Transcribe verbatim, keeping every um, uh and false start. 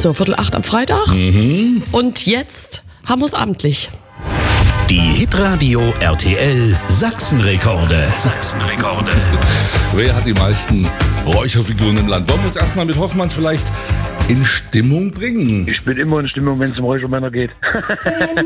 So, Viertel acht am Freitag. Mhm. Und jetzt haben wir es amtlich. Die Hitradio R T L Sachsenrekorde. Sachsenrekorde. Wer hat die meisten Räucherfiguren im Land? Wollen wir uns erstmal mit Hoffmanns vielleicht in Stimmung bringen? Ich bin immer in Stimmung, wenn es um Räuchermänner geht.